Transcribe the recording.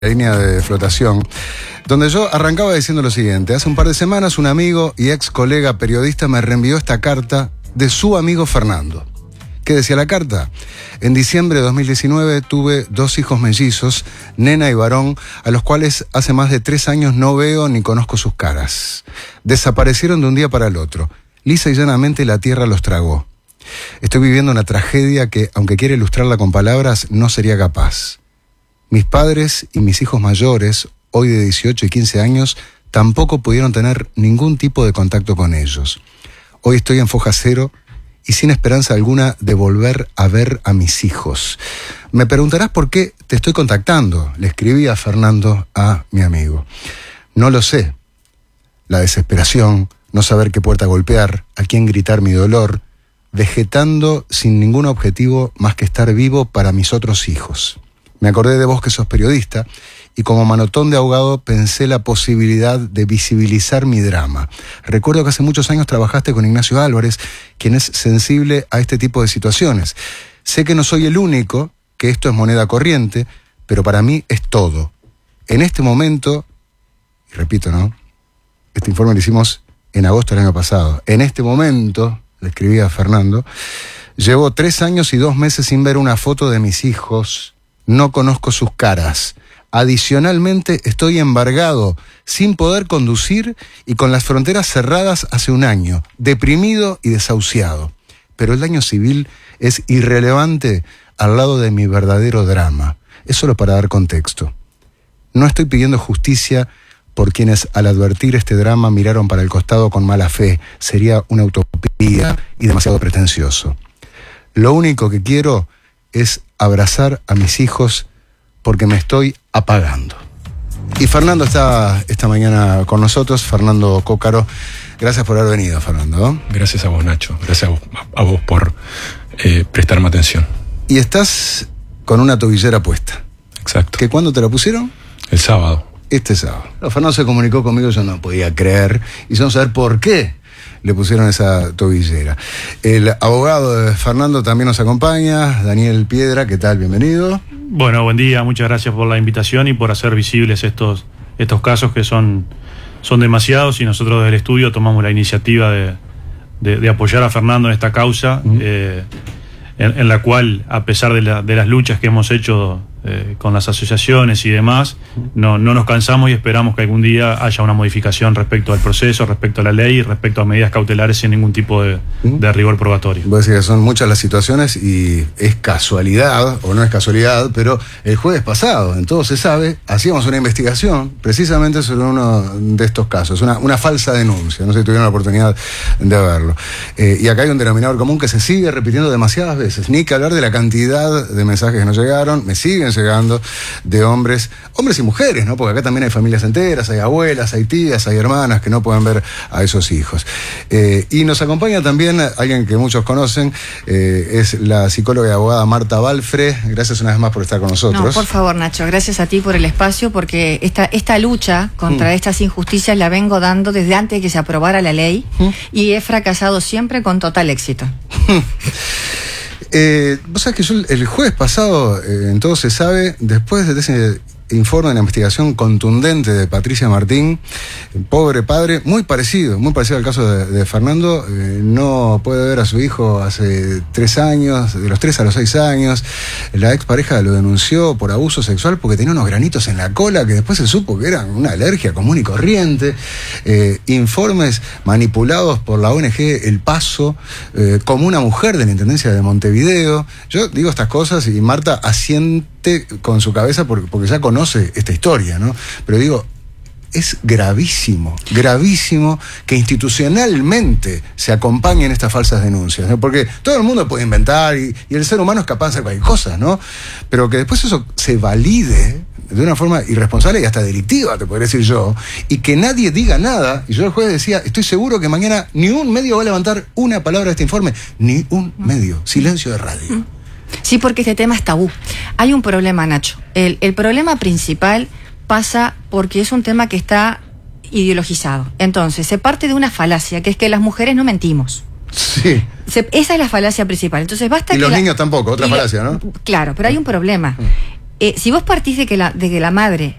línea de flotación, donde yo arrancaba diciendo lo siguiente. Hace un par de semanas un amigo y ex colega periodista me reenvió esta carta de su amigo Fernando. ¿Qué decía la carta? En diciembre de 2019 tuve 2 hijos mellizos, nena y varón, a los cuales hace más de 3 años no veo ni conozco sus caras. Desaparecieron de un día para el otro. Lisa y llanamente la tierra los tragó. Estoy viviendo una tragedia que, aunque quiera ilustrarla con palabras, no sería capaz. Mis padres y mis hijos mayores, hoy de 18 y 15 años, tampoco pudieron tener ningún tipo de contacto con ellos. Hoy estoy en foja cero y sin esperanza alguna de volver a ver a mis hijos. Me preguntarás por qué te estoy contactando, le escribí a Fernando, a mi amigo. No lo sé. La desesperación, no saber qué puerta golpear, a quién gritar mi dolor, vegetando sin ningún objetivo más que estar vivo para mis otros hijos. Me acordé de vos que sos periodista y como manotón de ahogado pensé la posibilidad de visibilizar mi drama. Recuerdo que hace muchos años trabajaste con Ignacio Álvarez, quien es sensible a este tipo de situaciones. Sé que no soy el único, que esto es moneda corriente, pero para mí es todo. En este momento, y repito, ¿no? Este informe lo hicimos en agosto del año pasado. En este momento, le escribí a Fernando, llevo 3 años y 2 meses sin ver una foto de mis hijos. No conozco sus caras. Adicionalmente, estoy embargado, sin poder conducir y con las fronteras cerradas hace 1 año, deprimido y desahuciado. Pero el daño civil es irrelevante al lado de mi verdadero drama. Es solo para dar contexto. No estoy pidiendo justicia por quienes al advertir este drama miraron para el costado con mala fe. Sería una utopía y demasiado pretencioso. Lo único que quiero es abrazar a mis hijos porque me estoy apagando. Y Fernando está esta mañana con nosotros, Fernando Cócaro. Gracias por haber venido, Fernando. Gracias a vos, Nacho. Gracias a vos por prestarme atención. Y estás con una tobillera puesta. Exacto. ¿Que cuándo te la pusieron? El sábado. Este sábado. Fernando se comunicó conmigo, yo no podía creer. Y vamos a ver por qué le pusieron esa tobillera. El abogado de Fernando también nos acompaña, Daniel Piedra. ¿Qué tal? Bienvenido. Bueno, buen día. Muchas gracias por la invitación y por hacer visibles estos casos que son demasiados, y nosotros desde el estudio tomamos la iniciativa de apoyar a Fernando en esta causa, en la cual, a pesar de las luchas que hemos hecho con las asociaciones y demás, no nos cansamos y esperamos que algún día haya una modificación respecto al proceso, respecto a la ley y respecto a medidas cautelares sin ningún tipo de rigor probatorio. Voy a decir que son muchas las situaciones y es casualidad, o no es casualidad, pero el jueves pasado, en Todo se sabe, hacíamos una investigación precisamente sobre uno de estos casos, una falsa denuncia, no sé si tuvieron la oportunidad de verlo. Y acá hay un denominador común que se sigue repitiendo demasiadas veces, ni que hablar de la cantidad de mensajes que nos llegaron, me siguen llegando de hombres y mujeres, ¿no? Porque acá también hay familias enteras, hay abuelas, hay tías, hay hermanas que no pueden ver a esos hijos. Y nos acompaña también alguien que muchos conocen, es la psicóloga y abogada Marta Balfre. Gracias una vez más por estar con nosotros. No, por favor, Nacho, gracias a ti por el espacio, porque esta lucha contra estas injusticias la vengo dando desde antes de que se aprobara la ley y he fracasado siempre con total éxito. Vos sabés que yo el jueves pasado, en Todo se sabe, después de ese informe de la investigación contundente de Patricia Martín, pobre padre, muy parecido al caso de Fernando, no puede ver a su hijo hace 3 años, de los 3 a los 6 años, la expareja lo denunció por abuso sexual porque tenía unos granitos en la cola que después se supo que eran una alergia común y corriente, informes manipulados por la ONG El Paso, como una mujer de la Intendencia de Montevideo. Yo digo estas cosas y Marta asiente con su cabeza porque ya conoce esta historia, ¿no? Pero digo, es gravísimo que institucionalmente se acompañen estas falsas denuncias, ¿no? Porque todo el mundo puede inventar y el ser humano es capaz de hacer cualquier cosa, ¿no? Pero que después eso se valide de una forma irresponsable y hasta delictiva, te podría decir yo, y que nadie diga nada. Y yo el jueves decía, estoy seguro que mañana ni un medio va a levantar una palabra de este informe, ni un medio, silencio de radio. Sí, porque este tema es tabú. Hay un problema, Nacho. El problema principal pasa porque es un tema que está ideologizado. Entonces, se parte de una falacia, que es que las mujeres no mentimos. Sí. Esa es la falacia principal. Entonces, basta y que los niños tampoco, otra falacia, ¿no? Claro, pero hay un problema. Si vos partís de que la madre